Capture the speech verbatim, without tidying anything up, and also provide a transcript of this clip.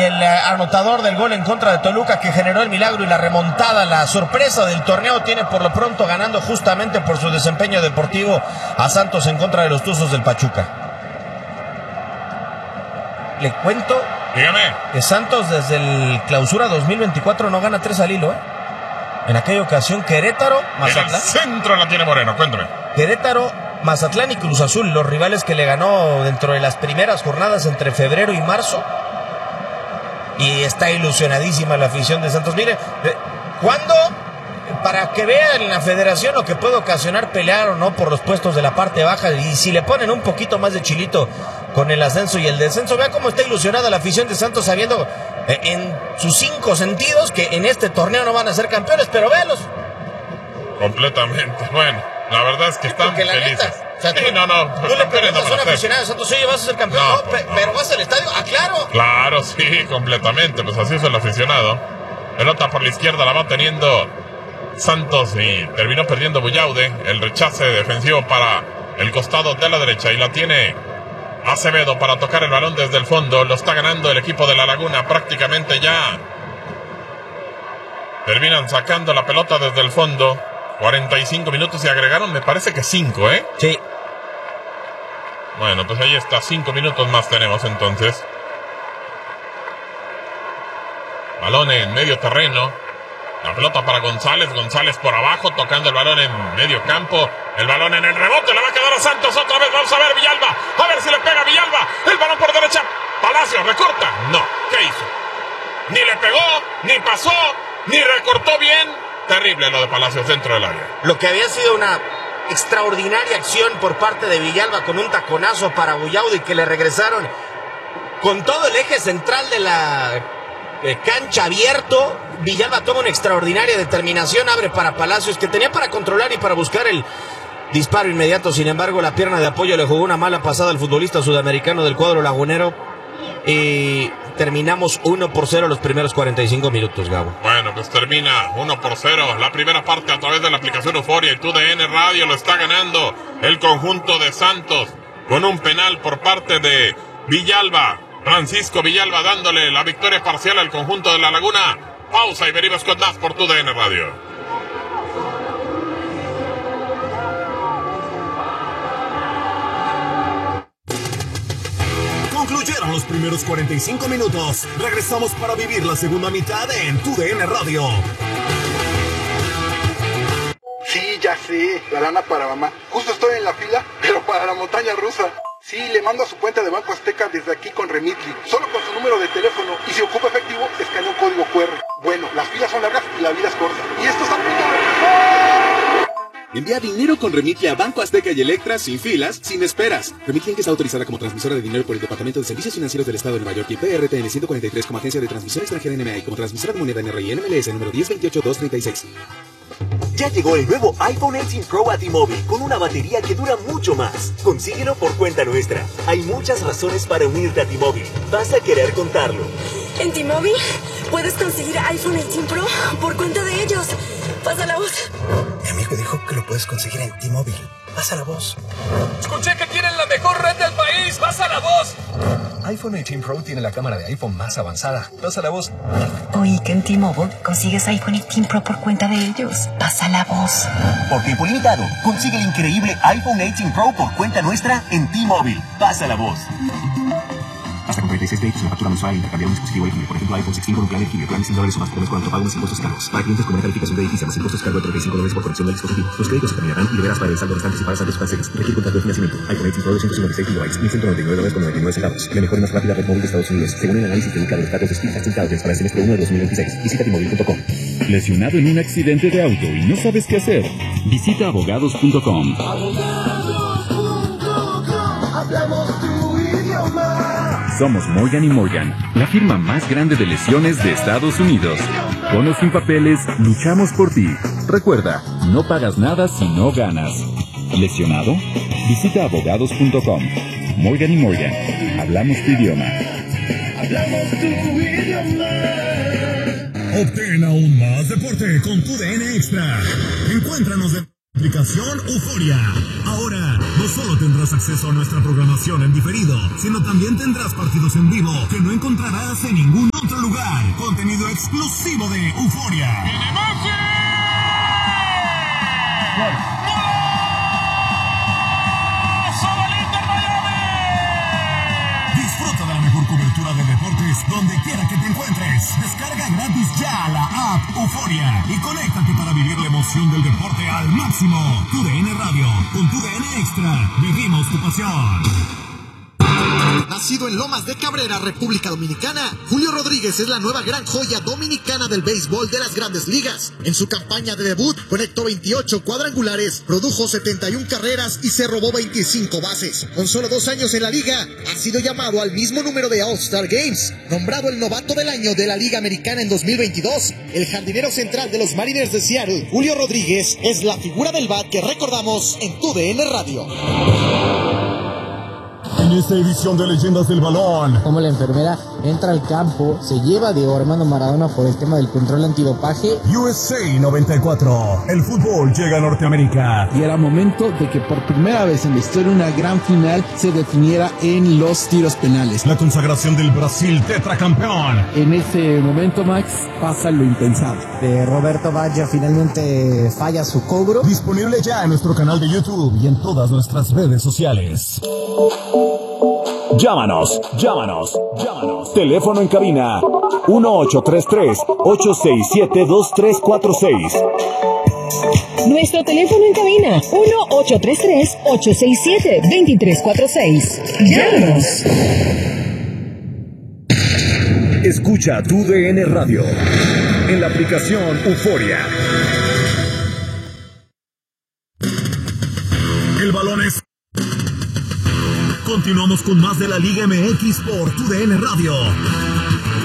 el eh, anotador del gol en contra de Toluca, que generó el milagro y la remontada, la sorpresa del torneo, tiene por lo pronto ganando justamente por su desempeño deportivo a Santos en contra de los Tuzos del Pachuca. Le cuento, dígame, que Santos desde el clausura dos mil veinticuatro no gana tres al hilo, ¿eh? En aquella ocasión Querétaro, Mazatlán. En el centro la tiene Moreno, cuéntame. Querétaro, Mazatlán y Cruz Azul, los rivales que le ganó dentro de las primeras jornadas entre febrero y marzo. Y está ilusionadísima la afición de Santos. Mire, ¿cuándo? Para que vean en la federación lo que puede ocasionar pelear o no por los puestos de la parte baja. Y si le ponen un poquito más de chilito con el ascenso y el descenso, vea cómo está ilusionada la afición de Santos, sabiendo eh, en sus cinco sentidos que en este torneo no van a ser campeones, pero véalos. Completamente, bueno, la verdad es que están felices. Neta, o sea, sí, tú, no, no, tú le preguntas a un aficionado de Santos, oye, ¿vas a ser campeón? No, no pues, pe- pero vas al estadio. ¡Ah, claro! Claro, sí, completamente, pues así es el aficionado. Pelota por la izquierda, la va teniendo Santos y terminó perdiendo Bullaude. El rechace defensivo para el costado de la derecha y la tiene Acevedo para tocar el balón desde el fondo. Lo está ganando el equipo de La Laguna prácticamente ya. Terminan sacando la pelota desde el fondo. cuarenta y cinco minutos y agregaron, me parece que cinco, ¿eh? Sí. Bueno, pues ahí está, cinco minutos más tenemos entonces. Balón en medio terreno. La pelota para González, González por abajo, tocando el balón en medio campo. El balón en el rebote, le va a quedar a Santos otra vez. Vamos a ver Villalba, a ver si le pega Villalba. El balón por derecha, Palacios, recorta. No, ¿qué hizo? Ni le pegó, ni pasó, ni recortó bien. Terrible lo de Palacios dentro del área. Lo que había sido una extraordinaria acción por parte de Villalba con un taconazo para Bullaude, que le regresaron con todo el eje central de la eh, cancha abierto. Villalba toma una extraordinaria determinación, abre para Palacios, que tenía para controlar y para buscar el disparo inmediato. Sin embargo, la pierna de apoyo le jugó una mala pasada al futbolista sudamericano del cuadro lagunero. Y terminamos uno por cero los primeros cuarenta y cinco minutos, Gabo. Bueno, pues termina uno por cero la primera parte a través de la aplicación Euforia y T U D N Radio. Lo está ganando el conjunto de Santos con un penal por parte de Villalba. Francisco Villalba dándole la victoria parcial al conjunto de La Laguna. Pausa y venimos con más por T U D N Radio. Concluyeron los primeros cuarenta y cinco minutos. Regresamos para vivir la segunda mitad en T U D N Radio. Sí, ya sé, la lana para mamá. Justo estoy en la fila, pero para la montaña rusa. Sí, le mando a su cuenta de Banco Azteca desde aquí con Remitly, solo con su número de teléfono, y si ocupa efectivo, escanea un código cu erre. Bueno, las filas son largas y la vida es corta. Y esto es a punto de... Envía dinero con Remitly a Banco Azteca y Electra sin filas, sin esperas. Remitly está autorizada como transmisora de dinero por el Departamento de Servicios Financieros del Estado de Nueva York y P R T N ciento cuarenta y tres como agencia de transmisión extranjera N M A y como transmisora de moneda N R I N M L S número diez veintiocho dos treinta y seis. Ya llegó el nuevo iPhone dieciocho Pro a T-Mobile con una batería que dura mucho más. Consíguelo por cuenta nuestra. Hay muchas razones para unirte a T-Mobile. Vas a querer contarlo. En T-Mobile puedes conseguir iPhone dieciocho Pro por cuenta de ellos. Pasa la voz. Mi amigo dijo que lo puedes conseguir en T-Mobile. Pasa la voz. Escuché que tienen la mejor red del país. Pasa la voz. iPhone dieciocho Pro tiene la cámara de iPhone más avanzada. Pasa la voz. Oí que en T-Mobile consigues iPhone dieciocho Pro por cuenta de ellos. Pasa la voz. Por tiempo limitado, consigue el increíble iPhone dieciocho Pro por cuenta nuestra en T-Mobile. Pasa la voz. Hasta con treinta y seis créditos en la factura mensual intercambiar un dispositivo elegible. Por ejemplo, iPhone dieciséis con un plan elegible. Plan de cien dólares o más por mes cuando pagan los impuestos cargos. Para clientes con una calificación de edificio más impuestos cargo de treinta y cinco dólares por conexión del dispositivo. Los créditos se terminarán y deberás pagar el saldo restante si pagas saldos falseros. Requiere contrato de financiamiento. iPhone dieciocho Pro doscientos cincuenta y seis gigabytes, mil ciento noventa y nueve dólares con noventa y nueve centavos. La mejor y más rápida red móvil de Estados Unidos, según el análisis de Uca de los datos de Speedtest Intelligence para el semestre uno de dos mil veintiséis. Visita T Mobile punto com. ¿Lesionado en un accidente de auto y no sabes qué hacer? Visita abogados punto com. Somos Morgan y Morgan, la firma más grande de lesiones de Estados Unidos. Con o sin papeles, luchamos por ti. Recuerda, no pagas nada si no ganas. ¿Lesionado? Visita abogados punto com. Morgan y Morgan, hablamos tu idioma. Hablamos tu idioma. Obtén aún más deporte con tu D N Extra. Encuéntranos de... Aplicación Euforia. Ahora, no solo tendrás acceso a nuestra programación en diferido, sino también tendrás partidos en vivo que no encontrarás en ningún otro lugar. Contenido exclusivo de Euforia. Disfruta de la mejor cobertura de deportes donde quiera que te encuentres. Descarga gratis ya la app Euforia y conéctate para vivir la emoción del deporte al máximo. Tu D N Radio, con Tu D N Extra, vivimos tu pasión. Nacido en Lomas de Cabrera, República Dominicana, Julio Rodríguez es la nueva gran joya dominicana del béisbol de las Grandes Ligas. En su campaña de debut, conectó veintiocho cuadrangulares, produjo setenta y una carreras y se robó veinticinco bases. Con solo dos años en la liga, ha sido llamado al mismo número de All-Star Games. Nombrado el novato del año de la Liga Americana en dos mil veintidós, el jardinero central de los Mariners de Seattle, Julio Rodríguez, es la figura del bat que recordamos en Tu D N Radio. En esta edición de Leyendas del Balón, como la enfermera entra al campo, se lleva de Armando Maradona por el tema del control antidopaje. U S A noventa y cuatro, el fútbol llega a Norteamérica. Y era momento de que por primera vez en la historia una gran final se definiera en los tiros penales. La consagración del Brasil tetracampeón. En ese momento, Max, pasa lo impensable. De Roberto Baggio finalmente falla su cobro. Disponible ya en nuestro canal de YouTube y en todas nuestras redes sociales. Llámanos, llámanos, llámanos. Teléfono en cabina uno ocho tres tres, ocho seis siete, dos tres cuatro seis. Nuestro teléfono en cabina uno ocho tres tres, ocho seis siete, dos tres cuatro seis. Llámanos. Escucha Tu D N Radio en la aplicación Euforia. El balón es... Continuamos con más de la Liga M X por Tu D N Radio.